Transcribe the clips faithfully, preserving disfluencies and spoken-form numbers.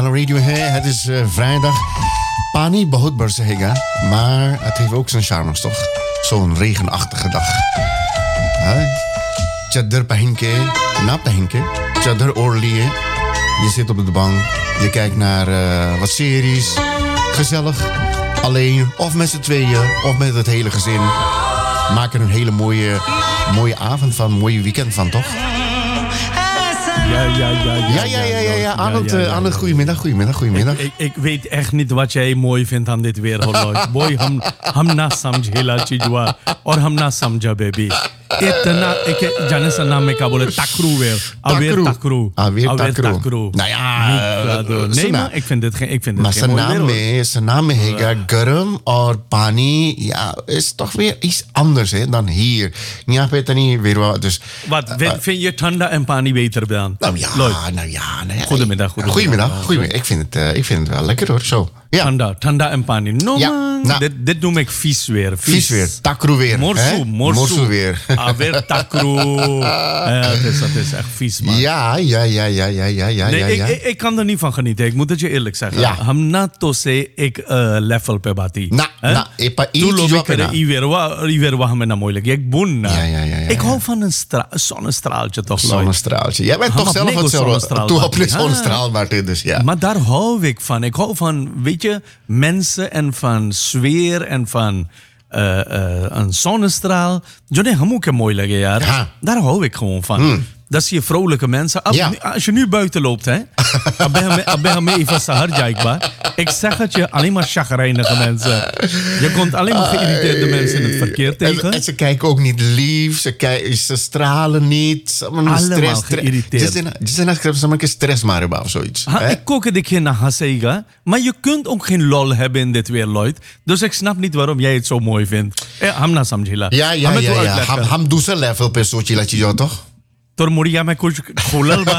Nationale Radio है. Het is uh, vrijdag. Pani बहुत बरसेगा, maar het heeft ook zijn charmes toch? Zo'n regenachtige dag. Chadder पहन के, ना पहन के, chadder ओढ़ लिए. Je zit op de bank, je kijkt naar uh, wat series. Gezellig, alleen of met z'n tweeën of met het hele gezin. Maak er een hele mooie, mooie avond van, een mooie weekend van, toch? Ja, ja, ja. Ja, ja, ja, ja. ja. Arnold, ja, ja, ja, ja. Goedemiddag, goedemiddag, goedemiddag. Ik, ik, ik weet echt niet wat jij mooi vindt aan dit weer, Lloyd. Boy, हम हम ना समझे ला चीज़वा और हम ना समझा baby. इतना एक जाने से नाम में क्या बोले takru weer. Alweer takru. Alweer takru. Nou ja, nee, maar ik vind dit geen, ik vind dit maar geen mooi weer. Maar zijn naam is garam और पानी, ja, is toch weer iets anders hè, dan hier. Ja, weet niet weer wat. Dus. Wat uh, vind je thanda en pani beter dan? Nou ja, Lloyd. nou ja, nou ja. Goedemiddag, goedemiddag. Goedemiddag, goedemiddag. Ik vind het, uh, ik vind het wel lekker hoor, zo. Ja. Thanda, thanda en pani. No ja, man, nou, dit, dit noem ik vies weer. Vies, vies weer, takru weer. Morsu, morsu. Morsu weer. Alweer takru. Ja, dat is, dat is echt vies man. Ja, ja, ja, ja, ja, ja, ja. Nee, ja, ik, ja. ik, ik kan er niet van genieten. Ik moet het je eerlijk zeggen. Ja. Hamna to se ik uh, level pe bati. Na, na, epa Toen loop ik er iwerwa me na moeilijk. Ik boen. Ja, ja, ja, ja. Ik hou van een stra- zonnestraaltje toch, Lloyd? Zonnestraaltje. Jij bent toch zelf wat zonnestraal. Toen op een zonnestraal, Martin, dus ja. Maar daar hou ik van. Ik hou van, weet je, mensen en van sfeer en van uh, uh, een zonnestraal. Jo ne hamu ke mooi lege yaar. Ja. Daar hou ik gewoon van. Hmm. Dat zie je vrolijke mensen. Ab, Ja. Als je nu buiten loopt, hè. Ben me even sahar jaikba. Ik zeg het je, alleen maar chagrijnige mensen. Je komt alleen maar geïrriteerde mensen in het verkeer tegen. En, en ze kijken ook niet lief, ze, kijken, ze stralen niet. Ze allemaal stress, geïrriteerd. Ze zijn een stress maar of zoiets. Ha, ik kook het ik naar Hasega, maar je kunt ook geen lol hebben in dit weer, Lloyd. Dus ik snap niet waarom jij het zo mooi vindt. Eh, Hamna samjila. Ja, ja, ja. ja, ja. Ham, ham doet zijn level per soortje, laat je jou toch? Tor मुड़िया में कुछ खोलल बा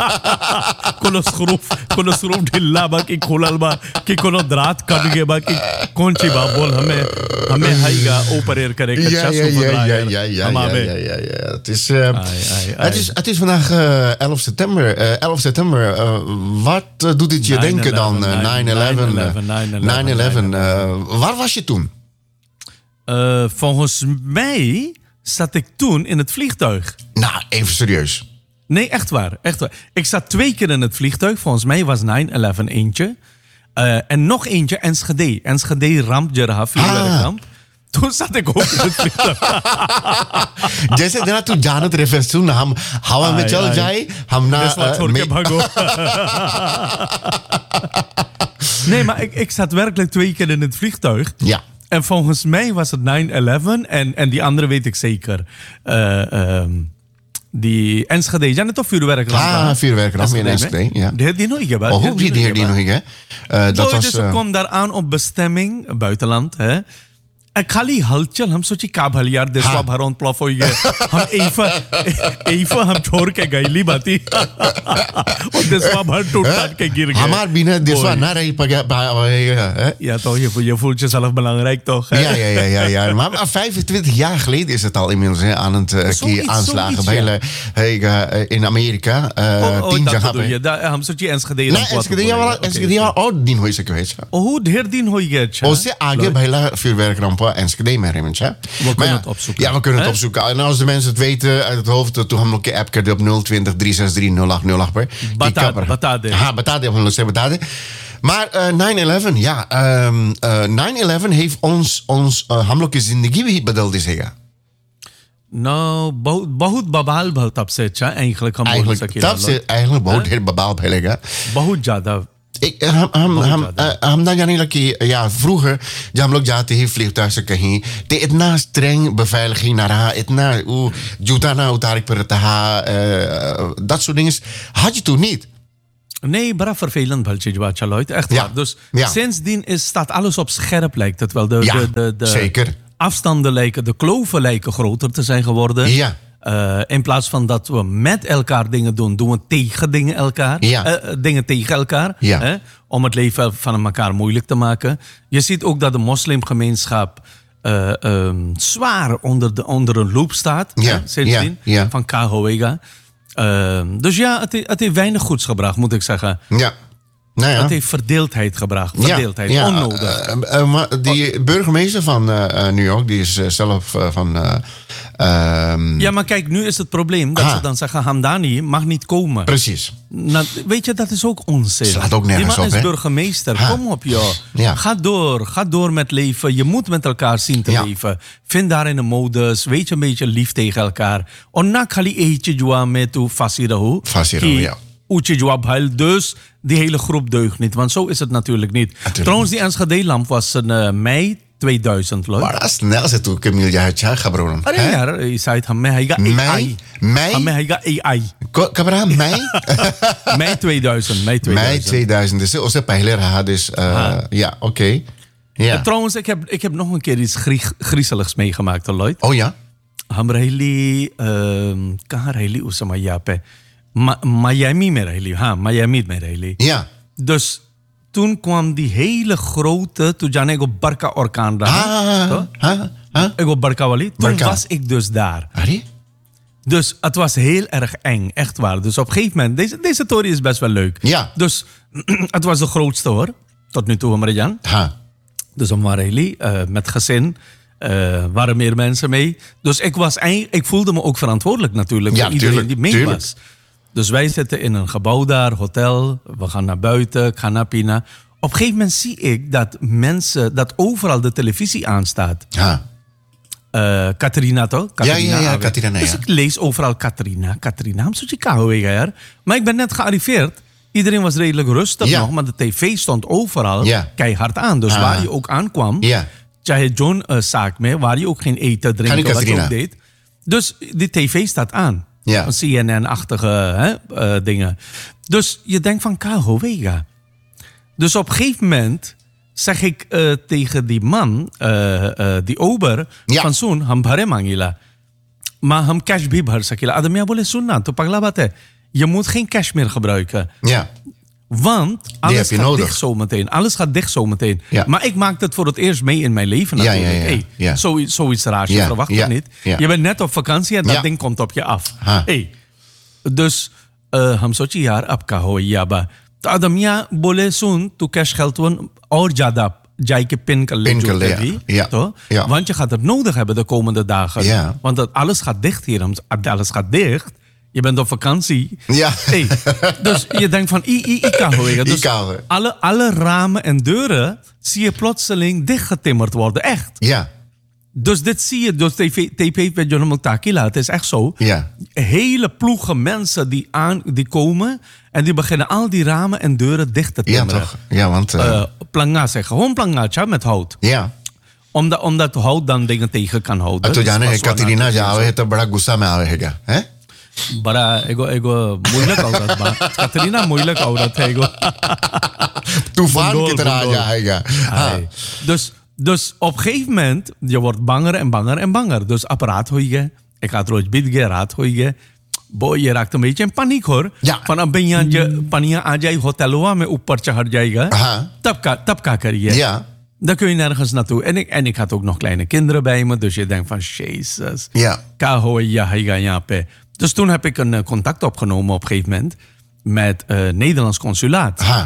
कोनो स्क्रूफ कोनो स्क्रूफ ढिल्ला बा कि खोलल बा कि कोनो दरात कट गए बा कि कौन सी बा बोल हमें हमें हाईगा ऑपरेट करे Ja, ja, ja, ja, ja, ja, ja, ja, ja, ja. Het is, uh, ai, ai, ai. Het is, het is vandaag uh, elf september. Uh, elf september. Uh, wat uh, doet dit je denken dan? nine eleven. nine eleven. Waar was je toen? Uh, volgens mij zat ik toen in het vliegtuig. Nou, even serieus. Nee, echt waar, echt waar. Ik zat twee keer in het vliegtuig. Volgens mij was nine eleven eentje. Uh, en nog eentje, Enschede. Enschede ramp, Jeraha, vuurwerkramp. Ah. Toen zat ik ook in het vliegtuig. जैसे ना तू जानत रहे फिर सुन हम हवा में चल जाए हम ना Nee, maar ik, ik zat werkelijk twee keer in het vliegtuig. Ja. En volgens mij was het nine eleven en, en die andere weet ik zeker. Uh, um, die Enschede, ja, net toch vuurwerkramp? Ah, vuurwerkramp in Enschede, ja. De heer die nog hebben. Oh, hoe die heer die nog hebben? Uh, dat was... Dus ik kom daar aan op bestemming, buitenland, hè. En खाली हलचल हम सोची का भल यार देशवा भरों प्लॉफ हो गया हम एफा एफा हम छोड़ के गईली बाती और देशवा भर टूट टाट के गिर गए हमार बिना देशवा ना रही पगा ja toch je je voelt jezelf belangrijk toch ja ja ja ja ja maar vijfentwintig jaar geleden is het al inmiddels hè, aan het uh, keer aanslagen bij ja. hey, uh, in Amerika tien jaar geleden हम सोची Enschede ना Enschede ja wel Enschede ja और दिन होई सके है ओह ढेर दिन होई गया अच्छा उससे आगे भैला vuurwerkramp Enschede met Remmentje. We kunnen ja, het opzoeken. Ja, we kunnen He? het opzoeken. En als de mensen het weten uit het hoofd, toen hebben we een app op nul twintig drie zes drie nul acht nul acht per. Batade. Batade. Ja, Batade. Batade. Maar uh, nine eleven, ja. Um, uh, nine eleven heeft ons, ons uh, हमलोग की जिंदगी बदल दी सेगा. Nou, बहुत बवाल भल तब से अच्छा eigenlijk हम बोल सके. तब से eigenlijk बहुत ढेर बवाल फैलेगा. बहुत ज़्यादा. Ik, हम हम हम हम ना जाने लगे या vroeger जब हम लोग जाते हैं vliegtuig से कहीं तो इतना streng beveiliging ना रहा इतना वो जूता ना उतार पर रहा dat soort dingen had je toen niet. Nee, maar vervelend baltje wat je Lloyd. Echt ja. waar. Dus ja. sindsdien is, staat alles op scherp lijkt het wel. De, ja, de, de, de zeker. Afstanden lijken, de kloven lijken groter te zijn geworden. Ja. Uh, in plaats van dat we met elkaar dingen doen, doen we tegen dingen elkaar. Ja. Uh, dingen tegen elkaar. Ja. Hè, om het leven van elkaar moeilijk te maken. Je ziet ook dat de moslimgemeenschap uh, um, zwaar onder, de, onder een loep staat. Ja. Hè, sindsdien. Ja. Ja. Van Cahuega. Uh, dus ja, het, het heeft weinig goeds gebracht, moet ik zeggen. Ja. Nou ja. Dat heeft verdeeldheid gebracht. Verdeeldheid, ja, ja. onnodig. Uh, uh, uh, maar die burgemeester van uh, New York, die is uh, zelf uh, van... Uh, um... Ja, maar kijk, nu is het probleem dat ha. ze dan zeggen... Hamdani mag niet komen. Precies. Nou, weet je, dat is ook onzin. Slaat ook nergens Die man op, is hè? burgemeester. Ha. Kom op, joh. Ja. Ga door. Ga door met leven. Je moet met elkaar zien te ja. leven. Vind daarin een modus. Weet je, een beetje lief tegen elkaar. Onnak hali eetje jua met u fasirahu. Fasirahu, ja. Uche jua bhail. Dus die hele groep deugt niet. Want zo is het natuurlijk niet. Natuurlijk Trouwens, niet. die Enschede-lamp was in uh, mei tweeduizend. Leuk. Maar snel zit ook Camille Jahatja Gabron. Aरे यार ये शायद हमें हैगा Mei? A I. Mei? हमें हैगा A I. Kabra, mei? mei tweeduizend. Mei tweeduizend. mei tweeduizend. Dus onze pijler had dus... Uh, ja, oké. Okay. Ja. Uh, trouwens, ik heb, ik heb nog een keer iets grie- griezeligs meegemaakt, Lloyd. Oh ja? हम रही uh, कहाँ रही उस समय यहाँ पे Ma- Miami में रही हाँ Miami में रही Ja. Dus toen kwam die hele grote toen जाने को बरका orkaan Ah, तो ah, ah. एगो बरका वाली toen Barca. was ik dus daar. Arie? Dus het was heel erg eng, echt waar. Dus op een gegeven moment, deze, deze story is best wel leuk. Ja. Dus het was de grootste hoor, tot nu toe, Marijan. Ha. Dus om Mareli, uh, met gezin, uh, waren meer mensen mee. Dus ik, was, ik voelde me ook verantwoordelijk natuurlijk Ja, voor iedereen tuurlijk, die mee tuurlijk. was. Dus wij zitten in een gebouw daar, hotel. We gaan naar buiten, ik ga naar Pina. Op een gegeven moment zie ik dat mensen, dat overal de televisie aanstaat. Ha. Uh, Katrina toch? Ja, ja, ja, Katrina, Dus ja. ik lees overal Katrina, Katrina. I'm zo kahoegaar. Maar ik ben net gearriveerd. Iedereen was redelijk rustig Ja. nog, maar de tv stond overal Ja. keihard aan. Dus Ah. waar je ook aankwam, Ja. Chahe John uh, zaak mee, waar je ook geen eten, Ga drinken, niet, wat je Katrina. ook deed. Dus die tv staat aan. Ja. C N N-achtige hè, uh, dingen. Dus je denkt van kahoega. Dus op een gegeven moment zeg ik uh, tegen die man, uh, uh, die ober, Ja. van zo'n, ham bhare mangila. Maar ham cash bhi bhar sakila. Adamia bole sunna, to pagla baat hai. Je moet geen cash meer gebruiken. Ja. Want alles heb je gaat nodig. dicht zometeen. Alles gaat dicht zometeen. Ja. Maar ik maakte het voor het eerst mee in mijn leven Ja, natuurlijk. ja, ja, Hey, ja. zoiets, zoiets raars, je Ja, verwacht ja, het niet. ja. Je bent net op vakantie en dat Ja. ding komt op je af. Ha. Hey. Dus uh, हम सोची यार अब का हो या बा तो आदमिया बोले सुन तू कैश geld वन और ज्यादा जाई के पिन कर ले Pin जो kan le- भी ja. तो Ja. want je gaat het nodig hebben de komende dagen. Ja. Want dat alles gaat dicht hier. Alles gaat dicht. Je bent op vakantie. Ja. Hey, dus je denkt van, i, i, ik kan horen. Dus kan horen. alle, alle ramen en deuren zie je plotseling dichtgetimmerd worden. Echt. Ja. Dus dit zie je, dus T V bij John Takila. Het is echt zo. Ja. Hele ploegen mensen die, aan, die komen en die beginnen al die ramen en deuren dicht te Ja, timmeren. toch? Ja, want... Uh, Uh, planga zeggen, gewoon plangaatje met hout. ja. Omdat, omdat hout dan dingen tegen kan houden. तो जाने है Dus कतरीना was जो आवे है तो बड़ा गुस्सा में आवे हैगा हैं बड़ा एगो एगो मोइलक औरत बा कतरीना मोइलक औरत है एगो तूफान Bundol, की तरह आ bundol. जाएगा Ai. Dus, dus op een gegeven moment, je wordt banger en banger en banger. Dus apparaat hoor je. Ik had rood bidge, raad hoor je. Boy, je raakt een beetje in paniek hoor. Ja. Van अब यहाँ je panier आ जाए होटलवा में ऊपर चढ़ जाएगा. हाँ. तब का तब का करिए. Ja. Dan kun je nergens naartoe. En ik, en ik had ook nog kleine kinderen bij me. Dus je denkt van, jezus. Ja. Kahoya, higa, jape. Dus toen heb ik een uh, contact opgenomen op een gegeven moment. Met uh, Nederlands consulaat. हाँ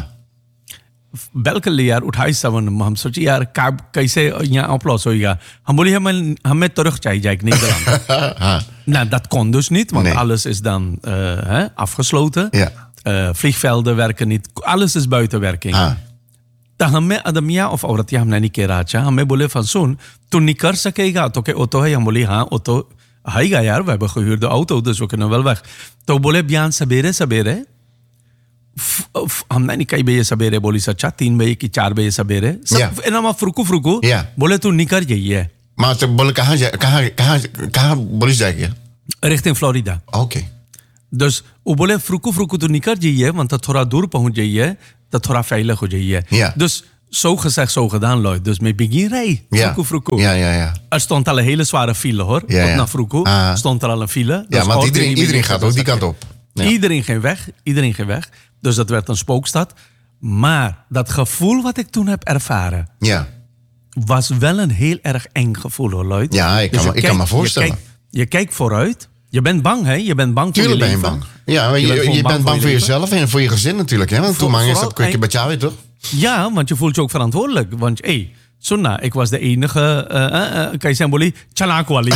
बल कर लिया यार उठाई सवन हम सोचे यार का कैसे यहाँ अपलॉस होगा हम बोले हमें हमें terug चाहिए जाए Nederland. हाँ Nou, dat kon dus niet, want Nee. alles is dan uh, hè, afgesloten. Ja. Uh, vliegvelden werken niet, alles is buiten werking. हाँ तो हमें अदमिया of औरतिया हमने नहीं कह रहा हमें बोले van सुन तू नहीं कर सकेगा तो के ऑटो है हम बोले हाँ ऑटो आएगा यार we hebben gehuurde auto dus we kunnen wel weg तो बोले बयान सवेरे सवेरे हमने नहीं कई बजे सवेरे बोली सच्चा तीन बजे की चार बजे सवेरे Yeah. सब इनामा फ्रुकू फ्रुकू Yeah. बोले तू निकल जाइए maar तो बोल कहाँ जा कहाँ कहाँ कहाँ पुलिस जाएगी richting Florida. ओके Dus वो बोले फ्रुकू फ्रुकू तू निकल जाइए want तो थोड़ा दूर पहुंच जाइए तो थोड़ा veilig हो जाइए. Ja. Dus zo gezegd, zo gedaan, Lloyd. Dus met begin rij. Ja. Fruku, fruku. Ja, ja, ja. Er stond al een hele zware file, hoor. Ja, Tot ja. naar Fruku Ah. stond er al een file. Ja, Dus want hoort iedereen, niet iedereen meer gaat dat ook die dat- kant op. Ja. Iedereen ging weg. Iedereen ging weg. Dus dat werd een spookstad. Maar dat gevoel wat ik toen heb ervaren... Ja. was wel een heel erg eng gevoel, hoor, Lloyd. Ja, ik kan Dus me- je ik kan me voorstellen. Je kijkt, je kijkt vooruit. Je Je bent bang, hè? Je bent bang Tuurlijk voor ben je je leven. bang. Ja, maar je, Je je, bent je gewoon bent bang voor leven. jezelf en voor je gezin natuurlijk. Hè? Want Voor- toen man is vooral- dat kwekje bij jou, toch? Ja, want je voelt je ook verantwoordelijk. Want, hé, hey, Sunna, ik was de enige... Uh, uh, uh, kan je zeggen, Boli? Chalak wali.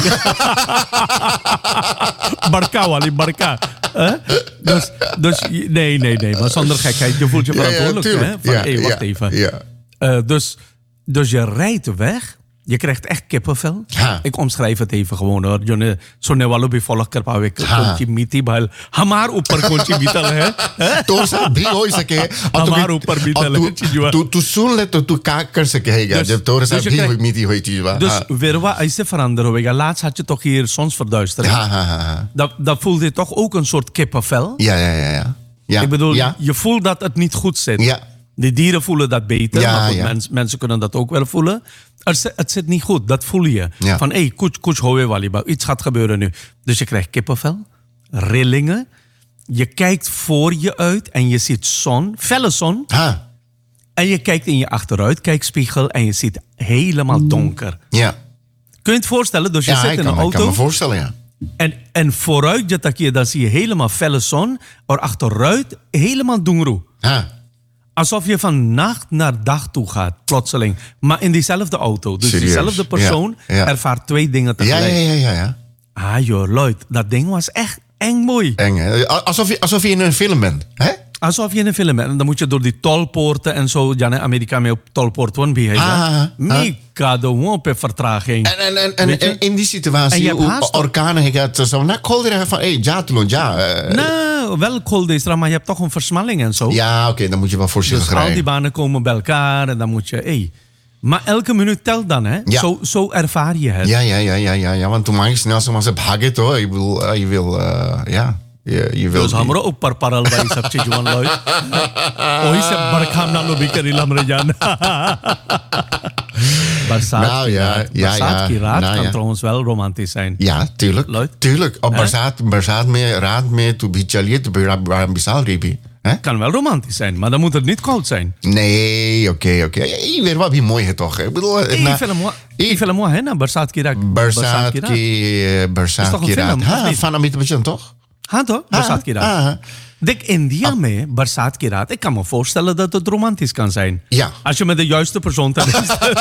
Barka wali, barka. Uh? Dus, dus, nee, nee, nee. Maar zonder gekheid, je voelt je Ja, ja, verantwoordelijk. tuurlijk. hè? Van, Ja, hé, wacht ja, even. ja. Uh, dus, dus je rijdt weg. Je krijgt echt kippenvel. Ja. Ik omschrijf het even gewoon hoor. Jonne, sonne walu bi follow kar pawe konchi miti bhal. Hamar upar konchi bital hai. तो सब भी हो सके और हमारे ऊपर भी और तले तू- चीज़ हुआ। तू तू सुन ले तो तू क्या कर सकेगा Dus- जब तोरे साथ dus je भी krijgt- हुई मीठी हुई चीज बा Dus हाँ weer wat is veranderen hoor. Laatst had je toch hier zonsverduistering. हाँ हाँ हाँ हाँ. Dat, dat voelde je toch ook een soort kippenvel. ja ja ja ja ja Ik bedoel, ja je voelt dat het niet goed zit. Ja. De dieren voelen dat beter, Ja, maar goed, ja. mens- mensen kunnen dat ook wel voelen. Er zit- het zit niet goed, dat voel je. Ja. Van, hé, hey, kuch, kuch howe waliba, iets gaat gebeuren nu. Dus je krijgt kippenvel, rillingen. Je kijkt voor je uit en je ziet zon, felle zon. हाँ En je kijkt in je achteruitkijkspiegel en je ziet helemaal donker. ja Kun je het voorstellen? Dus je ja zit ik in kan, een ik kan auto. me voorstellen ja En, en vooruit, je takje, dan zie je helemaal felle zon. Maar achteruit helemaal doenroe. हाँ Alsof je van nacht naar dag toe gaat, plotseling. Maar in diezelfde auto. Dus Serieus? diezelfde persoon Ja, ja. ervaart twee dingen ja tegelijk. ja ja ja ja Ah joh, Lloyd, dat ding was echt eng mooi. eng hè alsof je alsof je in een film bent hè Alsof je in een film bent. En dan moet je door die tolpoorten en zo. Ja, in Amerika mee op tolpoort one be. Ah, ah, ah. Mega de wompe vertraging. en en en, en, Weet je? en in die En situatie je hebt hoe haast ook. orkanen ik had zo nou kolder hij van hey ja toen ja eh, Nou, wel cold is er, maar je hebt toch een versmalling en zo. ja oké dan moet je wel voorzichtig Dus al die rijden banen komen bij elkaar en dan moet je... Hey. Maar elke minuut telt dan, hè? Ja. Zo, zo ervaar je het. ja ja ja ja ja ja want toen mag je snel zomaar ze hagen toch ik bedoel eh, je wil eh, ja je, je wil Dus hamro ऊपर परल भाई सब चीज वन लोय वही से बरखाम ना लो भी करी लमरे जान बरसात Nou की ja, रात ja, बरसात ja. की रात Nou kan ja. trouwens wel romantisch zijn. Ja, tuurlijk. Lloyd? Tuurlijk. Op बरसात बरसात में रात में तू भी चलिए तो बड़ा मिसाल रही भी hè? Kan wel romantisch zijn, maar dan moet het niet koud zijn. Nee, oké, oké. Je weet wat wie mooi is toch? Ik bedoel, Hey, na- film moi, hey, film moi है ना बरसात की रात. बरसात रात. की बरसात toch een की रात film, of हाँ niet? van Amitabh Bachchan toch? हाँ तो बरसात की रात. हाँ, Dik, India में बरसात की रात, ik kan me voorstellen dat het romantisch kan zijn. Ja. Als je met de juiste persoon ten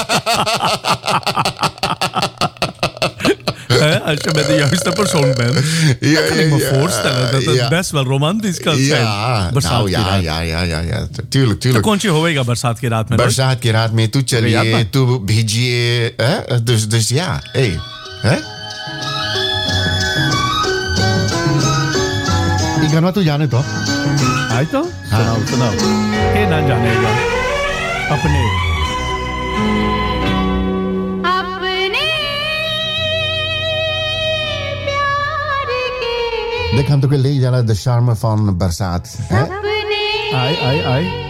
Hè, als je met de juiste persoon bent, Ja, dan kan ja, ik me ja. voorstellen dat het Ja. best wel romantisch kan zijn. Ja, बरसात nou की ja, रात. ja, ja, ja, ja. Tuurlijk, तो tuurlijk. कौन सी होएगा बरसात की रात में रोहित? बरसात की रात में तू चलिए याद तू भीजिए hè? Dus, dus ja, hey. Hè? Ik ga naartoe जाने toch? आए तो सुनाओ सुनाओ के ना जानेगा अपने अपने प्यार के Dit kan toch wel lezen, de charme van Barsaat. Hè? अपने आए आए आए